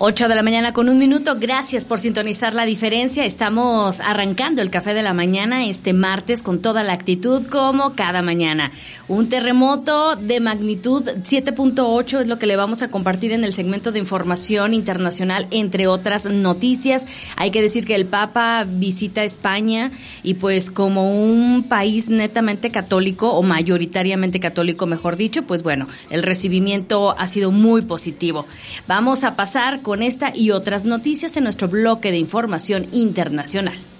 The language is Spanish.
8 de la mañana con 1 minuto. Gracias por sintonizar La Diferencia. Estamos arrancando el Café de la Mañana este martes con toda la actitud como cada mañana. Un terremoto de magnitud 7.8 es lo que le vamos a compartir en el segmento de información internacional, entre otras noticias. Hay que decir que el Papa visita España y pues como un país netamente católico o mayoritariamente católico, mejor dicho, pues bueno, el recibimiento ha sido muy positivo. Vamos a pasar con esta y otras noticias en nuestro bloque de información internacional.